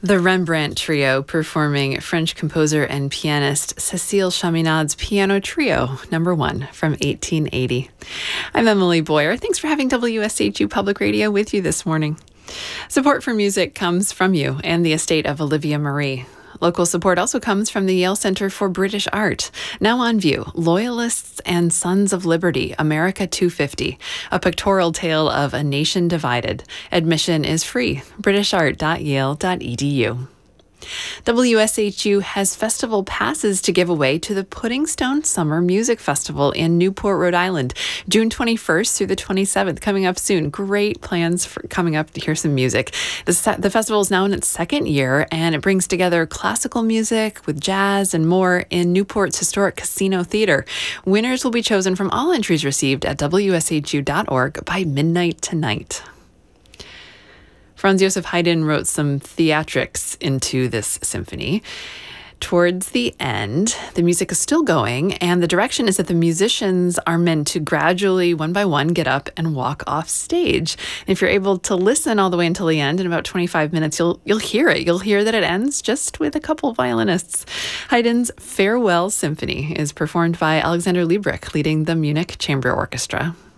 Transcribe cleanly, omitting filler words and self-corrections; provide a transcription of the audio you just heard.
The Rembrandt Trio performing French composer and pianist Cécile Chaminade's Piano Trio, number 1 from 1880. I'm Emily Boyer. Thanks for having WSHU Public Radio with you this morning. Support for music comes from you and the estate of Olivia Marie. Local support also comes from the Yale Center for British Art. Now on view, Loyalists and Sons of Liberty, America 250, a pictorial tale of a nation divided. Admission is free. britishart.yale.edu. WSHU has festival passes to give away to the Pudding Stone Summer Music Festival in Newport, Rhode Island, June 21st through the 27th, coming up soon. Great plans for coming up to hear some music. The festival is now in its second year, and it brings together classical music with jazz and more in Newport's historic Casino Theater. Winners will be chosen from all entries received at wshu.org by midnight tonight. Franz Joseph Haydn wrote some theatrics into this symphony. Towards the end, the music is still going, and the direction is that the musicians are meant to gradually, one by one, get up and walk off stage. And if you're able to listen all the way until the end, in about 25 minutes, you'll hear it. You'll hear that it ends just with a couple violinists. Haydn's Farewell Symphony is performed by Alexander Liebrecht, leading the Munich Chamber Orchestra.